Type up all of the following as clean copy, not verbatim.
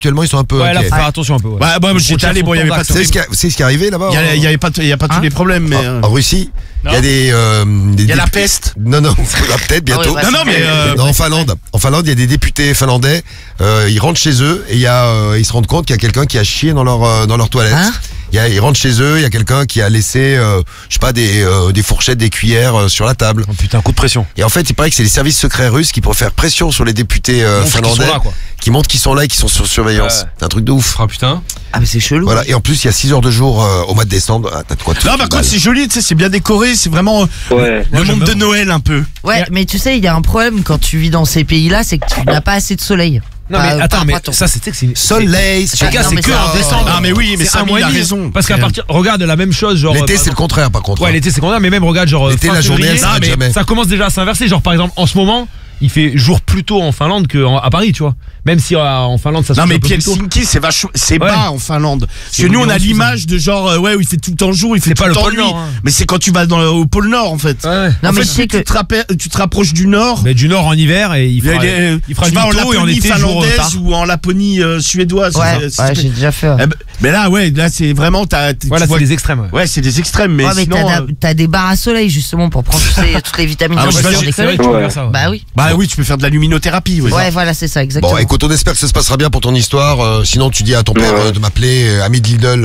actuellement ils sont un peu. Ouais, là, inquiets. faut faire attention un peu. Ouais. Bah, moi j'étais allé, bon, il y avait pas C'est ce qui est arrivé là-bas. il y avait pas tous les problèmes, mais. En Russie, il y a des. Il y a la peste. Non, peut-être bientôt. Non, mais. Non, en Finlande, il y a des députés finlandais. Ils rentrent chez eux et ils se rendent compte qu'il y a quelqu'un qui a chié dans leur toilette. Hein? Ils rentrent chez eux, il y a quelqu'un qui a laissé, je sais pas, des fourchettes, des cuillères sur la table. Oh, putain, coup de pression. Et en fait, il paraît que c'est les services secrets russes qui pourraient faire pression sur les députés finlandais, qui montrent qu'ils sont là et qui sont sur surveillance. C'est un truc de ouf. Ah putain. Ah, mais c'est chelou. Voilà. Et en plus, il y a 6 heures de jour au mois de décembre. Ah, t'as de quoi te Non, foutre par une contre, balle. c'est joli, tu sais, c'est bien décoré, c'est vraiment le monde de Noël un peu. Ouais, mais tu sais, il y a un problème quand tu vis dans ces pays-là, c'est que tu n'as pas assez de soleil. Non mais attends, mais ça c'était que c'est Soleil, Les gars, c'est que en décembre. Ah, mais oui, mais c'est un Samy, mois il a et demi. raison. Parce qu'à partir, regarde la même chose, genre. L'été, c'est le contraire, par contre. Ouais, l'été c'est contraire, mais même regarde genre. L'été, fin la journée, février, elle s'arrête mais jamais. ça commence déjà à s'inverser. Genre par exemple, en ce moment, il fait jour plus tôt en Finlande qu'à Paris, tu vois. Même si en Finlande ça se Non, mais couche un peu plus tôt. Helsinki, c'est Ouais. bas en Finlande. Parce C'est que nous, on mignon, a tout l'image de genre, ouais, où il fait tout le temps jour, il fait C'est tout pas le le temps pôle nuit. Nord, hein. Mais c'est quand tu vas au pôle Nord, en fait. Ouais. Non, En mais fait, je sais plus que. tu te rapproches du Nord. Mais du nord en hiver et il fera Tu du vas en tôt et en Laponie été jour finlandaise tard. ou en Laponie suédoise. Ouais, j'ai déjà fait. Eh ben, mais là, c'est vraiment. Voilà, c'est des extrêmes. Ouais, c'est des extrêmes, mais Ouais, mais sinon. t'as des barres à soleil justement pour prendre toutes les vitamines. Ah, dans bah, le j'imagine, soleil. tu peux faire ça. Bah oui. Bah oui, tu peux faire de la luminothérapie. Ouais, voilà, c'est ça, exactement. Bon, écoute, on espère que ça se passera bien pour ton histoire. Sinon, tu dis à ton père de m'appeler, ami de Lidl.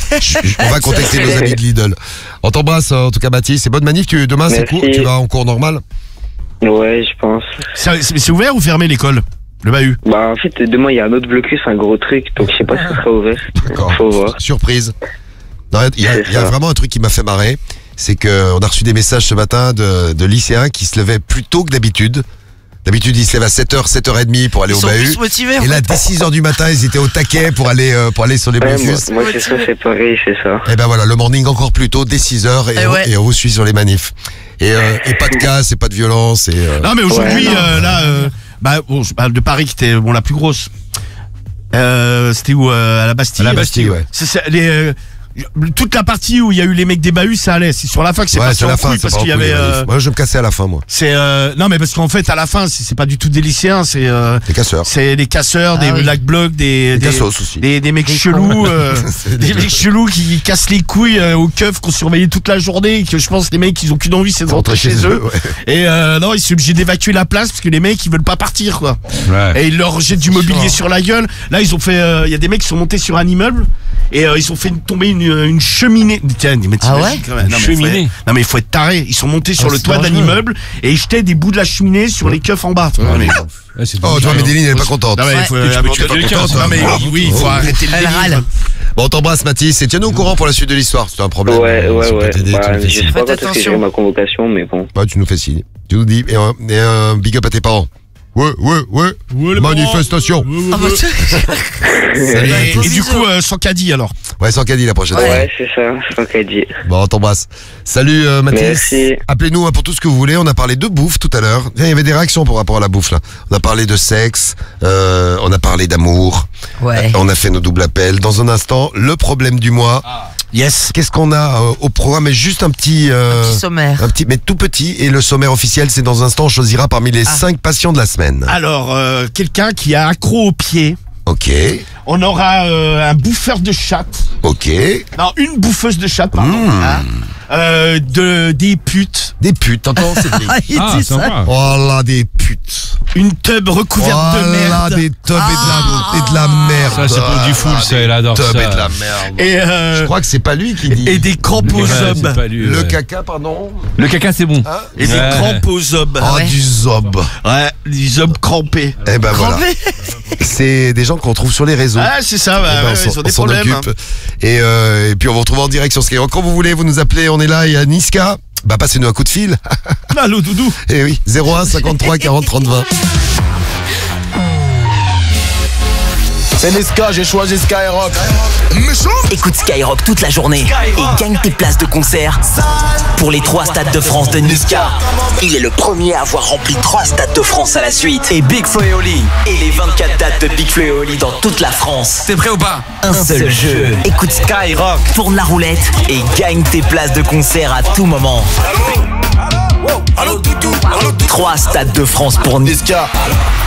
On va contacter nos amis de Lidl. On t'embrasse, en tout cas, Baptiste. Et bonne manif. Demain, c'est Merci. cours. Tu vas en cours normal. Ouais, je pense. C'est ouvert ou fermé l'école? Le bahut? Bah, en fait, demain, il y a un autre blocus, un gros truc, donc je sais pas si ça sera ouvert. D'accord. Faut voir. Surprise. Non, il y a vraiment un truc qui m'a fait marrer. C'est qu'on a reçu des messages ce matin de lycéens qui se levaient plus tôt que d'habitude. D'habitude, ils se lèvent à 7h, 7h30 pour aller Ils au sont bahut. plus motivés. Et là, dès 6h du matin, ils étaient au taquet pour aller sur les Ouais, blocus. moi c'est ça, c'est pareil, c'est ça. Et ben voilà, le morning encore plus tôt, dès 6h, et on vous suit sur les manifs. Et pas de casse, et pas de violence. Non, mais aujourd'hui, Ouais, non. bah, bon, je parle de Paris qui était la plus grosse. C'était où à la Bastille. À la Bastille, ouais. Toute la partie où il y a eu les mecs des bahuts, ça allait. C'est sur la fin que c'est Ouais, parti c'est en la fin, couille c'est parce pas qu'il y en couille, avait. les manifs. Moi, je vais me casser à la fin, moi. Non, mais parce qu'en fait, à la fin, c'est pas du tout des lycéens, c'est Des casseurs. c'est des casseurs, des black blocs, des cassos aussi. des mecs chelous, des mecs chelous qui cassent les couilles aux keufs qu'on surveillait toute la journée, et que je pense les mecs ils ont qu'une envie, c'est de rentrer chez eux. Ouais. Et non, ils sont obligés d'évacuer la place parce que les mecs ils veulent pas partir quoi. Ouais. Et ils leur jettent du mobilier sur la gueule. Là, ils ont fait il y a des mecs qui sont montés sur un immeuble et ils ont fait tomber une cheminée. Tiens, mais Ah ouais, quand même, cheminée. non mais il faut être taré. Ils sont montés sur le c'est toit d'un dangereux. immeuble et ils jetaient des bouts de la cheminée sur les keufs en bas. Ouais, c'est Oh, tu vois, Médéline, elle est pas contente. Non mais il faut, Tu peux tuer pas quelqu'un, contente. toi. Non mais oui, il faut arrêter le Elle délire. râle. Bon, on t'embrasse, Mathis, et tiens-nous au courant pour la suite de l'histoire. Si tu as un problème, Ouais, si on peut ouais. t'aider, tu Bah, nous fais je sais signe. pas Faites quand est-ce que attention. j'ai ma convocation, mais bon. Ouais, tu nous fais signe. Tu nous dis, et un big up à tes parents. Ouais, manifestation. Ah, bah, Et du coup, sans caddie alors. Ouais, sans caddie la prochaine fois. Ouais, c'est ça, je crois qu'elle dit. Bon, on t'embrasse. Salut Mathis. Merci. Appelez-nous pour tout ce que vous voulez. On a parlé de bouffe tout à l'heure. Il y avait des réactions par rapport à la bouffe là. On a parlé de sexe, on a parlé d'amour. Ouais. On a fait nos doubles appels. Dans un instant, le problème du mois. Yes. Qu'est-ce qu'on a au programme? Juste un petit Sommaire. un petit, mais tout petit. Et le sommaire officiel, c'est dans un instant. On choisira parmi les 5 patients de la semaine. Alors, quelqu'un qui a accro au pied. Ok, On aura un bouffeur de chatte. ok. Non, une bouffeuse de chatte, pardon. Des putes. Des putes, t'entends? C'est des... Ah, il Ah, dit ça. sympa. Oh là, des putes. Une tub recouverte de Voilà, merde. des tubs et de la merde. Ça, c'est pour du full, ça, elle adore Tubs ça. et de la merde. Et, Je crois que c'est pas lui qui dit. et des crampes aux Ouais, c'est obs. pas lui, Le ouais. caca, pardon. Le caca, c'est bon. Et des Ouais. crampes aux obs. Oh, ouais. du zob. Ouais, des obs crampés. Eh ben voilà. Crampé. C'est des gens qu'on trouve sur les réseaux. Ah, c'est ça, Eh ben, ouais, ils ont des s'en problèmes. hein. occupe. Et puis on vous retrouve en direct sur Skyrock. Quand vous voulez, vous nous appelez, on est là. Et à Niska, bah passez-nous un coup de fil. Allô, doudou. Eh oui, 01 53 40 30 20. C'est Niska, j'ai choisi Skyrock. Écoute Skyrock toute la journée et gagne tes places de concert pour les 3 stades de France de Niska. Il est le premier à avoir rempli 3 stades de France à la suite. Et Big Flo et Oli. Et les 24 dates de Big Flo et Oli dans toute la France. T'es prêt ou pas? Un seul jeu. Écoute Skyrock, tourne la roulette et gagne tes places de concert à tout moment. 3 stades de France pour Niska.